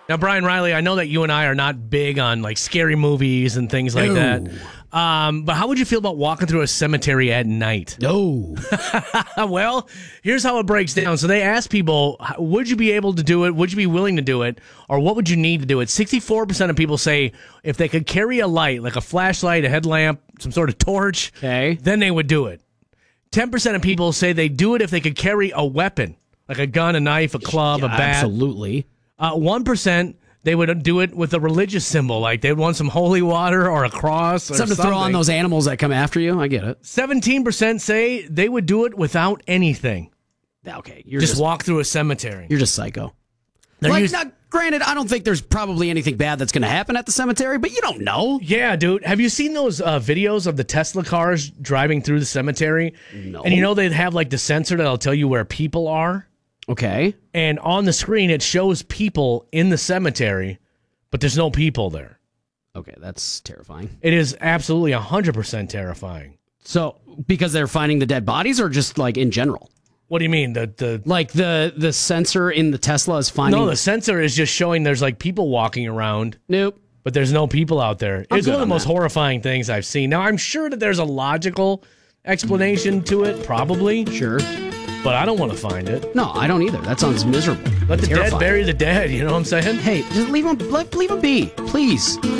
Now, Brian Riley, I know that you and I are not big on like scary movies and things like that. But how would you feel about walking through a cemetery at night? No. Well, here's how it breaks down. So they asked people, would you be able to do it? Would you be willing to do it? Or what would you need to do it? 64% of people say if they could carry a light, like a flashlight, a headlamp, some sort of torch, then they would do it. 10% of people say they'd do it if they could carry a weapon, like a gun, a knife, a club, a bat. Absolutely. 1%, they would do it with a religious symbol, like they'd want some holy water or a cross or something to throw on those animals that come after you. I get it. 17% say they would do it without anything. Okay. Just walk through a cemetery. You're just psycho. Now, granted, I don't think there's probably anything bad that's going to happen at the cemetery, but you don't know. Yeah, dude. Have you seen those videos of the Tesla cars driving through the cemetery? No. And they'd have like the sensor that'll tell you where people are. Okay. And on the screen, it shows people in the cemetery, but there's no people there. Okay, that's terrifying. It is absolutely 100% terrifying. So, because they're finding the dead bodies, or just like in general? What do you mean? The sensor in the Tesla is finding... No, the sensor is just showing there's like people walking around. Nope. But there's no people out there. It's one of the most horrifying things I've seen. Now, I'm sure that there's a logical explanation to it, probably. Sure. But I don't want to find it. No, I don't either. That sounds miserable. Let the dead bury the dead, you know what I'm saying? Hey, just leave them be, please.